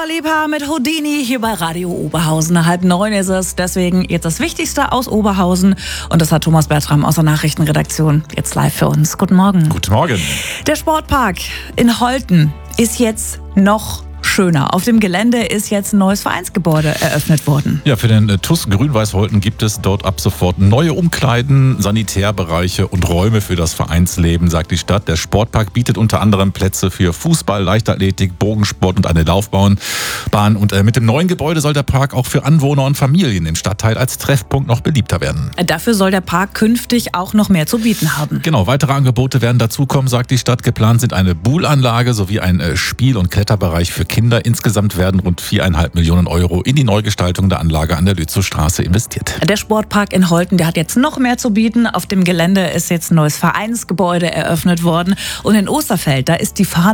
Liebhaber mit Houdini hier bei Radio Oberhausen. 8:30 ist es, deswegen jetzt das Wichtigste aus Oberhausen. Und das hat Thomas Bertram aus der Nachrichtenredaktion jetzt live für uns. Guten Morgen. Guten Morgen. Der Sportpark in Holten ist jetzt noch schöner. Auf dem Gelände ist jetzt ein neues Vereinsgebäude eröffnet worden. Ja, für den TuS Grün-Weiß Holten gibt es dort ab sofort neue Umkleiden, Sanitärbereiche und Räume für das Vereinsleben, sagt die Stadt. Der Sportpark bietet unter anderem Plätze für Fußball, Leichtathletik, Bogensport und eine Laufbahn. Und mit dem neuen Gebäude soll der Park auch für Anwohner und Familien im Stadtteil als Treffpunkt noch beliebter werden. Dafür soll der Park künftig auch noch mehr zu bieten haben. Genau, weitere Angebote werden dazukommen, sagt die Stadt. Geplant sind eine Buhlanlage sowie ein Spiel- und Kletterbereich für Kinder. Insgesamt werden rund 4,5 Millionen Euro in die Neugestaltung der Anlage an der Lützowstraße investiert. Der Sportpark in Holten, der hat jetzt noch mehr zu bieten. Auf dem Gelände ist jetzt ein neues Vereinsgebäude eröffnet worden. Und in Osterfeld, da ist die